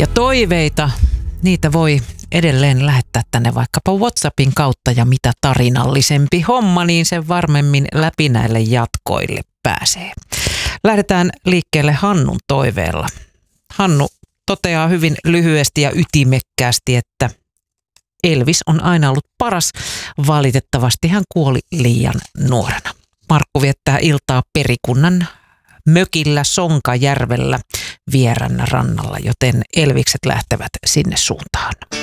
Ja toiveita, niitä voi edelleen lähettää tänne vaikkapa WhatsAppin kautta, ja mitä tarinallisempi homma, niin sen varmemmin läpi näille jatkoille pääsee. Lähdetään liikkeelle Hannun toiveella. Hannu toteaa hyvin lyhyesti ja ytimekkäästi, että Elvis on aina ollut paras. Valitettavasti hän kuoli liian nuorena. Markku viettää iltaa perikunnan mökillä Sonkajärvellä Vieränä rannalla, joten Elvikset lähtevät sinne suuntaan.